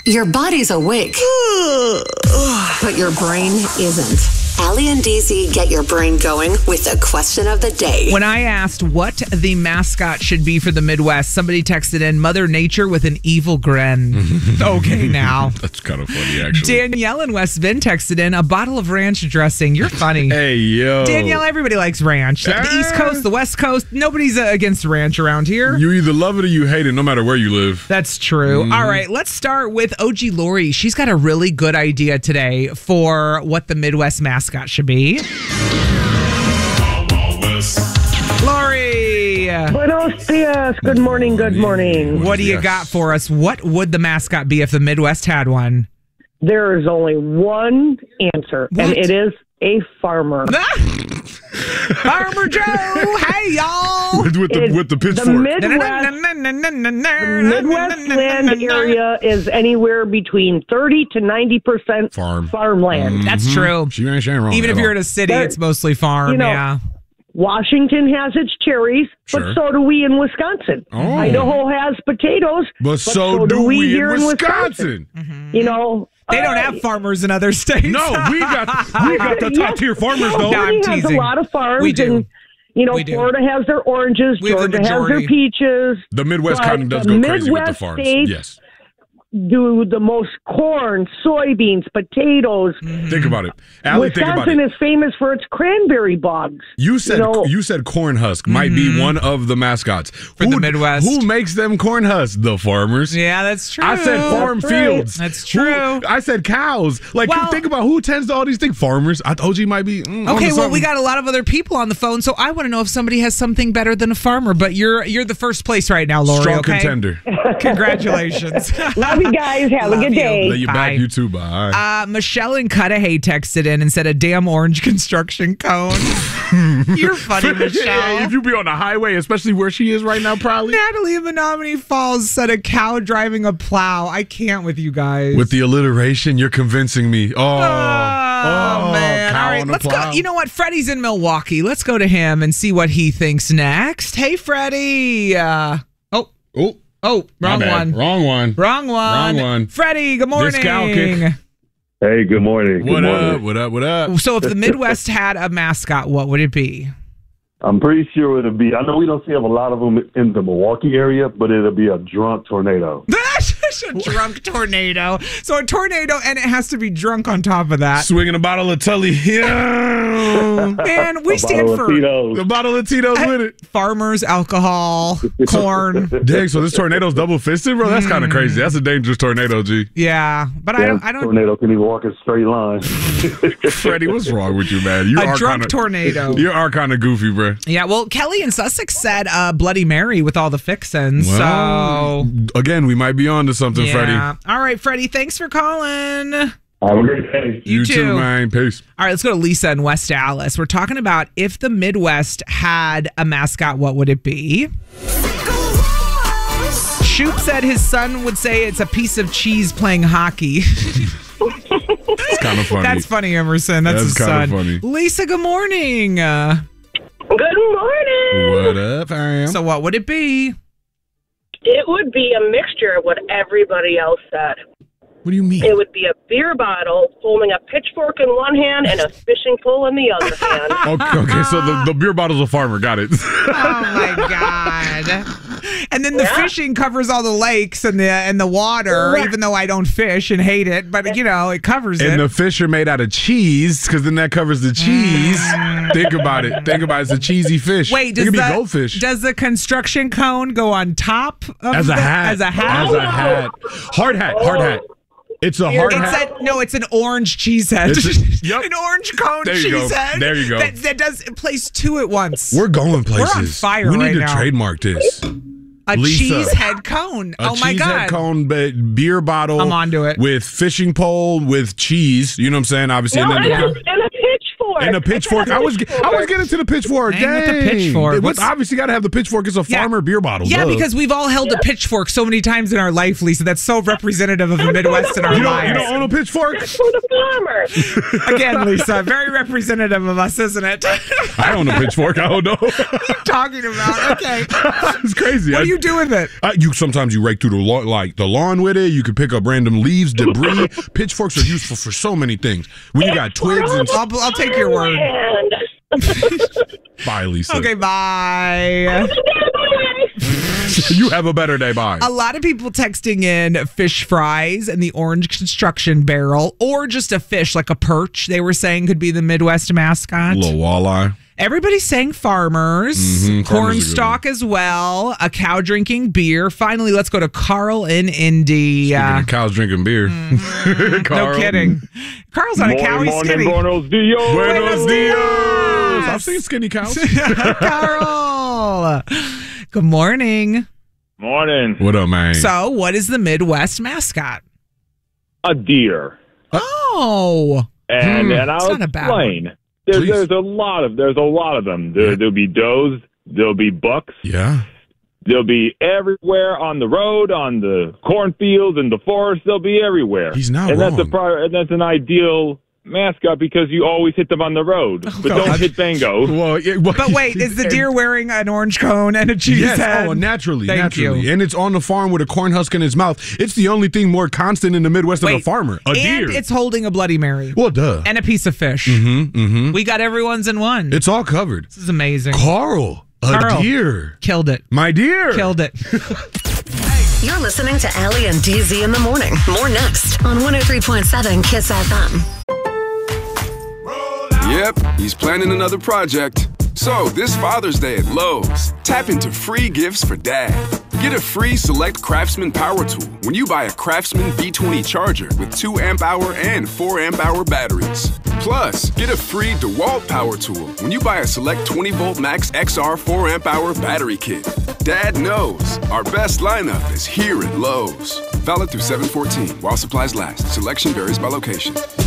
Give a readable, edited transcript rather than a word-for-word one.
Your body's awake, but your brain isn't. Allie and DZ get your brain going with the question of the day. When I asked what the mascot should be for the Midwest, somebody texted in Mother Nature with an evil grin. Okay, now. That's kind of funny, actually. Danielle in West Bend texted in a bottle of ranch dressing. You're funny. Hey, yo. Danielle, everybody likes ranch. The East Coast, the West Coast, nobody's against ranch around here. You either love it or you hate it, no matter where you live. That's true. All right, let's start with OG Lori. She's got a really good idea today for what the Midwest mascot should be. Lori! Buenos dias. Good morning, good morning. What do you got for us? What would the mascot be if the Midwest had one? There is only one answer, and it is a farmer. Farmer Joe! Hey, y'all! With the pitchfork. The Midwest land area is anywhere between 30 to 90% farmland. That's true. She ain't wrong. Even if you're in a city, it's mostly farm, yeah. Washington has its cherries, but so do we in Wisconsin. Idaho has potatoes, but so do we here in Wisconsin. You know, they don't have farmers in other states. No, we got the top tier farmers though. Florida has a lot of farms. We do. And, you know, Florida has their oranges. Georgia has their peaches. The Midwest kind of does go crazy with the farms. Yes. Do the most corn, soybeans, potatoes. Think about it. Allie, think about it. Wisconsin is famous for its cranberry bogs. You said corn husk might be one of the mascots. For the Midwest. Who makes them corn husks? The farmers. Yeah, that's true. I said farm fields. That's true. I said cows. Like, think about who tends to all these things. Farmers. I told you might be. Okay, well, we got a lot of other people on the phone, so I want to know if somebody has something better than a farmer. But you're the first place right now, Lori. Strong okay? contender. Congratulations. Love you guys. Have a good day. Lay you back, you too. Bye. Michelle in Cudahy texted in and said a damn orange construction cone. You're funny, Michelle. Yeah, if you be on the highway, especially where she is right now, probably. Natalie in Menominee Falls said a cow driving a plow. I can't with you guys. With the alliteration, you're convincing me. Oh man. All right, let's go. You know what? Freddie's in Milwaukee. Let's go to him and see what he thinks next. Hey, Freddie. Oh, wrong one. Freddie, good morning. This cow kick. Hey, good morning. What up? So if the Midwest had a mascot, what would it be? I'm pretty sure it'll be, I know we don't see a lot of them in the Milwaukee area, but it'll be a drunk tornado. A drunk tornado. So a tornado, and it has to be drunk on top of that. Swinging a bottle of Tully. Yeah. And we stand for the bottle of Tito's with it. Farmers, alcohol, corn. Dang, so this tornado's double fisted, bro? That's kind of crazy. That's a dangerous tornado, G. Yeah, but I don't. Tornado can even walk in a straight line. Freddie, what's wrong with you, man? You a drunk tornado. You are kind of goofy, bro. Yeah, well, Kelly in Sussex said Bloody Mary with all the fixins. Well, so again, we might be on to something, Freddie. All right, Freddie, thanks for calling. Have a great day. You too, man. Peace. All right, let's go to Lisa in West Dallas. We're talking about if the Midwest had a mascot, what would it be? Shoop said his son would say it's a piece of cheese playing hockey. That's kind of funny. That's funny, Emerson. That's his son. Funny. Lisa, good morning. Good morning. What up, Aaron? So what would it be? It would be a mixture of what everybody else said. What do you mean? It would be a beer bottle holding a pitchfork in one hand and a fishing pole in the other hand. Okay, so the beer bottle's a farmer. Got it. Oh, my God. And then the fishing covers all the lakes and the water, even though I don't fish and hate it. But, you know, it covers it. And the fish are made out of cheese because then that covers the cheese. Think about it. It's a cheesy fish. Wait, it could be goldfish. Does the construction cone go on top of As a hat. As a hat? As a hat. Hard hat. It's a hard hat. No, it's an orange cheese head. Yep. An orange cone cheese head. There you go. That does place two at once. We're going places. We're on fire We need to now. trademark this. A Lisa, cheese head cone. Oh my cheese God. head cone beer bottle. I'm onto it. With fishing pole with cheese. You know what I'm saying? Obviously. No, and and a pitchfork. And a pitchfork. I was getting to the pitchfork. Dang. With the pitchfork. It's obviously got to have the pitchfork. It's a farmer beer bottle. Yeah, because we've all held a pitchfork so many times in our life, Lisa. That's so representative of the Midwest in our lives. You don't own a pitchfork? That's for the farmers. Again, Lisa, very representative of us, isn't it? I own a pitchfork. I don't know. What are you talking about? Okay. It's crazy. What do you do with it? Sometimes you rake through the lawn with it. You can pick up random leaves, debris. Pitchforks are useful for so many things. When you got twigs and I'll take your word. Bye, Lisa. Okay, bye. You have a better day. Bye. A lot of people texting in fish fries and the orange construction barrel, or just a fish like a perch. They were saying could be the Midwest mascot. A little walleye. Everybody's saying farmers, corn stalk as well, a cow drinking beer. Finally, let's go to Carl in Indy. Cows drinking beer. No kidding. Carl's on a cow. He's skinny. Buenos dias. Buenos dias. I've seen skinny cows. Carl. Good morning. Morning. What up, man? So, what is the Midwest mascot? A deer. Oh. And I'll explain. There's a lot of them. There'll be does. There'll be bucks. Yeah. They'll be everywhere on the road, on the cornfields, in the forest. They'll be everywhere. He's not and wrong. That's an ideal mascot because you always hit them on the road, but don't hit bingo. But wait, is the deer wearing an orange cone and a cheese head? Oh, naturally. Thank you. And it's on the farm with a corn husk in his mouth. It's the only thing more constant in the Midwest than a farmer. A deer. And it's holding a Bloody Mary. Well, duh. And a piece of fish. We got everyone's in one. It's all covered. This is amazing. Carl, deer. Killed it. My dear. Killed it. You're listening to Allie and DZ in the morning. More next on 103.7 Kiss FM. Yep, he's planning another project. So, this Father's Day at Lowe's, tap into free gifts for Dad. Get a free Select Craftsman power tool when you buy a Craftsman B20 charger with 2 amp-hour and 4 amp-hour batteries. Plus, get a free DeWalt power tool when you buy a Select 20-volt Max XR 4 amp-hour battery kit. Dad knows our best lineup is here at Lowe's. Valid through 7/14 while supplies last. Selection varies by location.